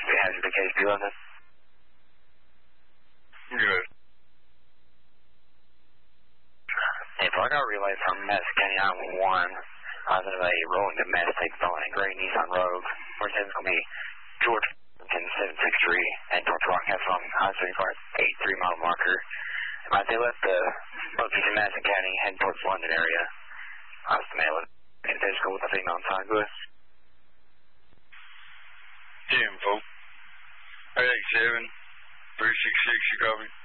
hazard to KSP London. Good. Hey, I got a relay from Madison County 911. There's a rolling domestic going at Gray Nissan Rogue. We're saying it's going to be George 763 and George Rock has on I-35 83-mile marker. They left the boat in Madison County heading towards the London area. I was the male in physical with a female inside. Go ahead. 10-4. 887, 366, you copy?